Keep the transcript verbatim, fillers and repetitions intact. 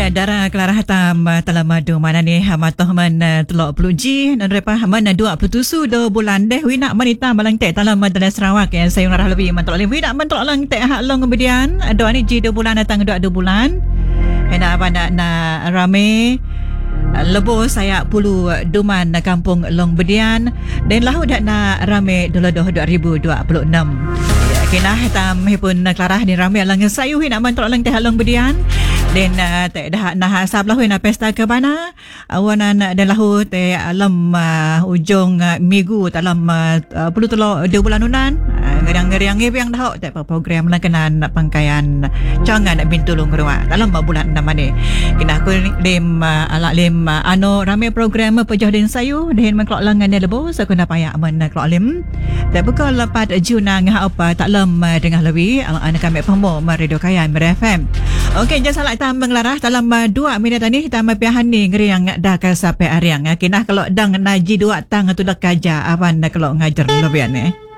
Dara Kelara Hatam telah madu mana ni matoh man telok peluji dan repa man dua puluh tujuh do bulan deh wina manita malang tek dalam Madinah Sarawak ya saya ngarah lebih man telok wina man telok lang tek hak long kemudian do ni ji do bulan datang do do bulan ena apa nak na rame lebo saya pulu duman kampung Long Bedian dan lahu dak na rame dua ribu dua puluh enam. Kena hitam hipun Kelara ni ramai lang sayu nak man telok lang tek Long Bedian. Dan uh, tak dah nah sablah na pesta ke mana awanan dan lahu te alam uh, ujung uh, minggu dalam uh, puluh telok dua bulan unan uh, ngeriang-ngeriang yang dah tak program lah kenan pangkaian jangan bintulung ruah dalam bulan enam ni kena aku lim uh, ala lim uh, ano ramai program pejah den sayu den mengklok langan dia lebo saya kena payah men klok lim tak buka lepas juna ngah apa tak lem uh, dengan lebih anak kami pembo Radio Kayan F M. Okey jangan salah kita mengelarah dalam uh, dua minit ni kita mapiahan ni ngeri yang dah ke sampai ariang. Kinah kalau dang naji dua tang tu dah kaja awan kalau ngajar lebih ni.